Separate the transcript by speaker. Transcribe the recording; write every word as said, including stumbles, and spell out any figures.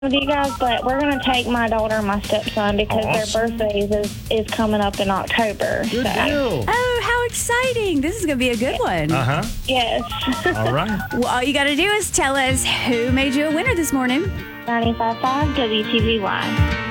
Speaker 1: with you guys, but we're going to take my daughter and my stepson because
Speaker 2: Awesome.
Speaker 1: their birthdays is, is coming up in October.
Speaker 2: Good
Speaker 1: so.
Speaker 2: deal.
Speaker 3: Oh, how exciting. This is going to be a good one.
Speaker 2: Uh huh.
Speaker 1: Yes.
Speaker 2: All right.
Speaker 3: Well, all you got to do is tell us who made you a winner this morning.
Speaker 1: ninety-five point five W T V Y.